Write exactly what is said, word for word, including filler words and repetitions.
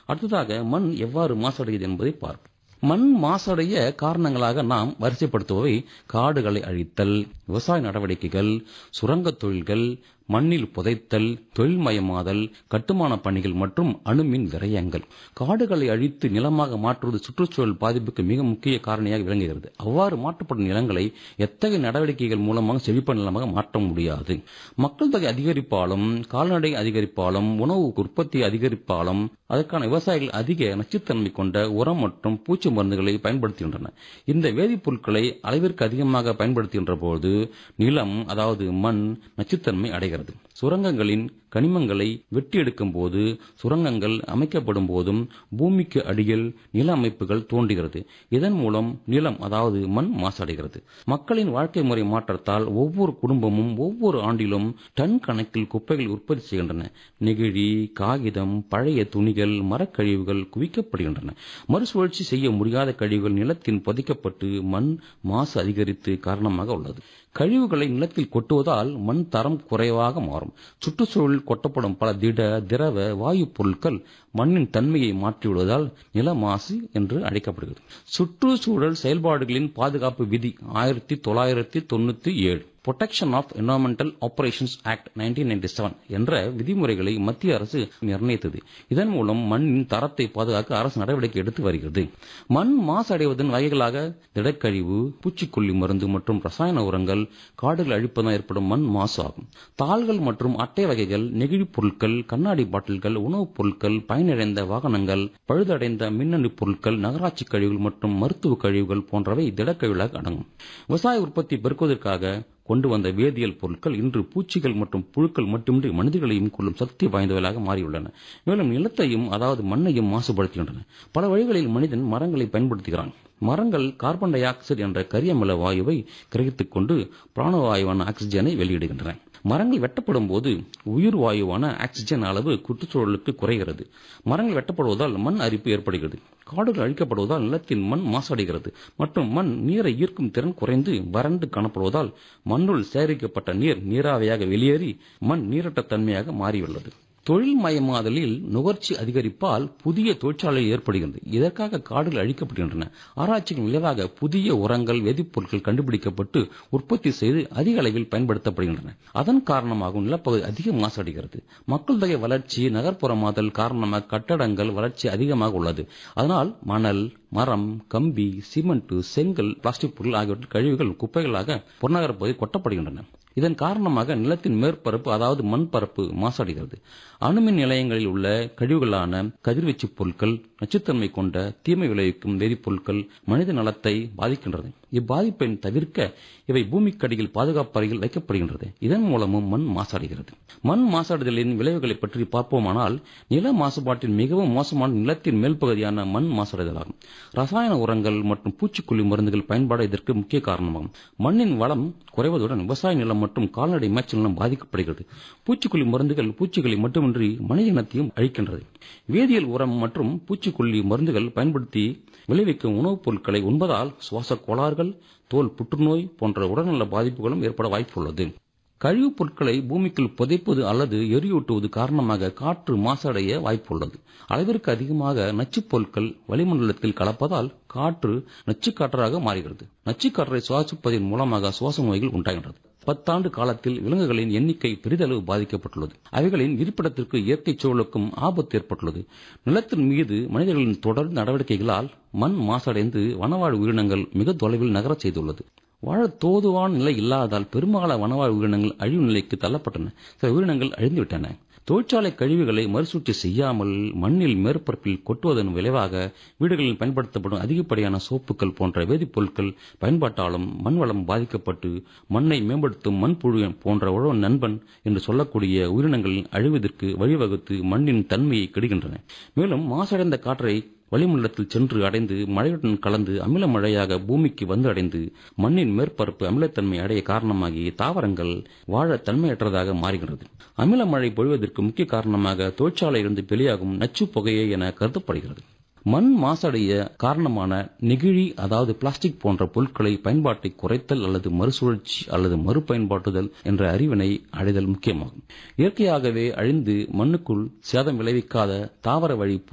அடுத்ததாக மண் எவ்வாறு மாசடைகிறது என்பதை பார்ப்போம். மண் மாசடைய காரணங்களாக நாம் வரிசைப்படுத்துபவை காடுகளை அழித்தல், விவசாய நடவடிக்கைகள், சுரங்கத் தொழில்கள், மண்ணில் புதைத்தல், தொழில்மயமாதல், கட்டுமான பணிகள் மற்றும் அணுமின் விரயங்கள். காடுகளை அழித்து நிலமாக மாற்றுவது சுற்றுச்சூழல் பாதிப்புக்கு மிக முக்கிய காரணியாக விளங்குகிறது. அவ்வாறு மாற்றப்படும் நிலங்களை எத்தகைய நடவடிக்கைகள் மூலமாக செழிப்பான நிலமாக மாற்ற முடியாது. மக்கள் தொகை அதிகரிப்பாலும், கால்நடை அதிகரிப்பாலும், உணவு உற்பத்தி அதிகரிப்பாலும் அதற்கான விவசாயிகள் அதிக நச்சுத்தன்மை கொண்ட உரம் மற்றும் பூச்சி மருந்துகளை பயன்படுத்துகின்றன. இந்த வேதிப்பொருட்களை அளவிற்கு அதிகமாக பயன்படுத்துகின்ற போது நிலம், அதாவது மண், நச்சுத்தன்மை அடைகிறது. சுரங்கங்களின் கனிமங்களை வெட்டி எடுக்கும் போது, சுரங்கங்கள் அமைக்கப்படும் போதும் பூமிக்கு அடியில் நில அமைப்புகள் தோன்றுகிறது. இதன் மூலம் நிலம், அதாவது மண் மாசடைகிறது. மக்களின் வாழ்க்கை முறை மாற்றத்தால் ஒவ்வொரு குடும்பமும் ஒவ்வொரு ஆண்டிலும் டன் கணக்கில் குப்பைகள் உற்பத்தி செய்கின்றன. நெகிழி, காகிதம், பழைய துணிகள், மரக்கழிவுகள் குவிக்கப்படுகின்றன. மறுசுழற்சி செய்ய முடியாத கழிவுகள் நிலத்தில் புதைக்கப்பட்டு மண் மாசு அதிகரித்து காரணமாக உள்ளது. கழிவுகளை நிலத்தில் கொட்டுவதால் மண் தரம் குறைவாக மாறும். சுற்றுச்சூழல் கொட்டப்படும் பல திட, திரவ, வாயு பொருட்கள் மண்ணின் தன்மையை மாற்றிவிடுவதால் நில மாசு என்று அழைக்கப்படுகிறது. சுற்றுச்சூழல் செயல்பாடுகளின் பாதுகாப்பு விதி ஆயிரத்தி தொள்ளாயிரத்தி தொண்ணூத்தி ஏழு protection of environmental operations act nineteen ninety seven என்ற விதிமுறைகளை மத்திய அரசு நிர்ணயித்தது. இதன் மூலம் மண்ணின் தரத்தை பாதுகாக்க அரசு நடவடிக்கை எடுத்து வருகிறது. மண் மாசடைவதன் வகைகளாக திடக்கழிவு, பூச்சிக்கொல்லி மருந்து மற்றும் ரசாயன உரங்கள், காடுகள் அழிப்பதால் ஏற்படும் மண் மாசு ஆகும். தாள்கள் மற்றும் அட்டை வகைகள், நெகிழி பொருட்கள், கண்ணாடி பாட்டில்கள், உணவுப் பொருட்கள், பயனிழந்த வாகனங்கள், பழுதடைந்த மின்னணு பொருட்கள், நகராட்சி கழிவுகள் மற்றும் மருத்துவ கழிவுகள் போன்றவை திடக்கழிவுகளாக அடங்கும். விவசாய உற்பத்தி பெருக்குவதற்காக கொண்டு வந்த வேதியியல் பொருட்கள் இன்று பூச்சிகள் மற்றும் புழுக்கள் மட்டுமின்றி மனிதர்களையும் கொள்ளும் சக்தி வாய்ந்தவர்களாக மாறியுள்ளன. மேலும் நிலத்தையும், அதாவது மண்ணையும் மாசுபடுத்துகின்றன. பல வழிகளில் மனிதன் மரங்களை பயன்படுத்துகிறான். மரங்கள் கார்பன் டை ஆக்சைடு என்ற கரியமில வாயுவை கிரகித்துக் கொண்டு பிராணவாயுவான ஆக்சிஜனை வெளியிடுகின்றன. மரங்கள் வெட்டப்படும் போது உயிர் வாயுவான ஆக்சிஜன் அளவு சுற்றுச்சூழலுக்கு குறைகிறது. மரங்கள் வெட்டப்படுவதால் மண் அரிப்பு ஏற்படுகிறது. காடுகள் அழிக்கப்படுவதால் நிலத்தின் மண் மாசடைகிறது மற்றும் மண் நீரை ஈர்க்கும் திறன் குறைந்து வறண்டு காணப்படுவதால் மண்ணுள் சேகரிக்கப்பட்ட நீர் நீராவியாக வெளியேறி மண் நீரற்ற தன்மையாக மாறியுள்ளது. தொழில் மயமாதலில் நுகர்ச்சி அதிகரிப்பால் புதிய தொழிற்சாலை ஏற்படுகிறது. இதற்காக காடுகள் அழிக்கப்படுகின்றன. ஆராய்ச்சியின் விளைவாக புதிய உரங்கள், வேதிப்பொருட்கள் கண்டுபிடிக்கப்பட்டு உற்பத்தி செய்து அதிக அளவில் பயன்படுத்தப்படுகின்றன. அதன் காரணமாக நிலப்பகுதி அதிக மாசடைகிறது. மக்கள் தொகை வளர்ச்சி, நகர்ப்புறமாதல் காரணமாக கட்டடங்கள் வளர்ச்சி அதிகமாக உள்ளது. அதனால் மணல், மரம், கம்பி, சிமெண்ட், செங்கல், பிளாஸ்டிக் பொருள் ஆகியவற்றின் கழிவுகள் குப்பைகளாக புறநகர பகுதியில் கொட்டப்படுகின்றன. இதன் காரணமாக நிலத்தின் மேற்பரப்பு, அதாவது மண் பரப்பு மாசடைகிறது. அணுமின் நிலையங்களில் உள்ள கழிவுகளான கதிர்வீச்சு பொருட்கள், நச்சுத்தன்மை கொண்ட தீமை விளைவிக்கும் வேதிப்பொருட்கள் மனித நலத்தை பாதிக்கின்றது. இப்பாதிப்பை தவிர்க்க இவை பூமிக்கடியில் பாதுகாப்பு அறையில் வைக்கப்படுகின்றது. இதன் மூலமும் மண் மாசடைகிறது. மண் மாசடைதலின் விளைவுகளை பற்றி பார்ப்போமானால், நில மாசுபாட்டின் மிகவும் மோசமான நிலத்தின் மேல் பகுதியான மண் மாசடைதலாகும். ரசாயன உரங்கள் மற்றும் பூச்சிக்கொல்லி மருந்துகள் பயன்பாடு இதற்கு முக்கிய காரணமாகும். மண்ணின் வளம் குறைவதுடன் விவசாய நிலம் மற்றும் கால்நடை மேய்ச்சல் நிலம் பாதிக்கப்படுகிறது. பூச்சிக்கொல்லி மருந்துகள் பூச்சிகளை மட்டுமின்றி மனித இனத்தையும் அழிக்கின்றது. வேதியியல் உரம் மற்றும் பூச்சிக்கொல்லி மருந்துகள் பயன்படுத்தி விளைவிக்கும் உணவுப் பொருட்களை உண்பதால் சுவாச கோளாறுகள், தோல் புற்றுநோய் போன்ற உடல்நல பாதிப்புகளும் ஏற்பட வாய்ப்புள்ளது. கழிவுப் பொருட்களை பூமிக்குள் புதைப்பது அல்லது எரியூட்டுவது காரணமாக காற்று மாசடைய வாய்ப்புள்ளது. அளவிற்கு அதிகமாக நச்சுப் பொருட்கள் வளிமண்டலத்தில் கலப்பதால் காற்று நச்சுக்காற்றாக மாறுகிறது. நச்சுக்காற்றை சுவாசிப்பதன் மூலமாக சுவாச நோய்கள் உண்டாகின்றது. பத்தாண்டு காலத்தில் விலங்குகளின் எண்ணிக்கை பெரிதளவு பாதிக்கப்பட்டுள்ளது. அவைகளின் இருப்பிடத்திற்கு இயற்கை சூழலுக்கும் ஆபத்து ஏற்பட்டுள்ளது. நிலத்தின் மீது மனிதர்களின் தொடர் நடவடிக்கைகளால் மண் மாசடைந்து வனவாழ் உயிரினங்கள் மிக தொலைவில் நகரச் செய்துள்ளது. வாழ தோதுவான நிலை இல்லாததால் பெரும்பாலான வனவாழ் உயிரினங்கள் அழிவு நிலைக்கு தள்ளப்பட்டன. சில உயிரினங்கள் அழிந்துவிட்டன. தொழிற்சாலை கழிவுகளை மறுசுழற்சி செய்யாமல் மண்ணில் மேற்பரப்பில் கொட்டுவதன் விளைவாக வீடுகளில் பயன்படுத்தப்படும் அதிகப்படியான சோப்புகள் போன்ற வேதிப்பொருட்கள் பயன்பாட்டாலும் மண்வளம் பாதிக்கப்பட்டு மண்ணை மேம்படுத்தும் மண்புழு போன்ற உழவு நண்பன் என்று சொல்லக்கூடிய உயிரினங்களின் அழிவதற்கு வழிவகுத்து மண்ணின் தன்மையை கெடுகின்றன. மேலும் மாசடைந்த காற்றை வளிமண்டலத்தில் சென்று அடைந்து மழையுடன் கலந்து அமில மழையாக பூமிக்கு வந்து அடைந்து மண்ணின் மேற்பரப்பு அமிலத்தன்மை அடைய காரணமாகி தாவரங்கள் வாழ தன்மையற்றதாக மாறுகிறது. அமில மழை பொழிவதற்கு முக்கிய காரணமாக தொழிற்சாலையிலிருந்து வெளியாகும் நச்சு புகையே என கருதப்படுகிறது. மண் மாசடைய காரணமான நெகிழி, அதாவது பிளாஸ்டிக் போன்ற பொருட்களை பயன்பாட்டை குறைத்தல் அல்லது மறுசுழற்சி அல்லது மறுபயன்பாட்டுதல் என்ற அறிவினை அடைதல் முக்கியமாகும். இயற்கையாகவே அழிந்து மண்ணுக்குள் சேதம் விளைவிக்காத தாவர வழி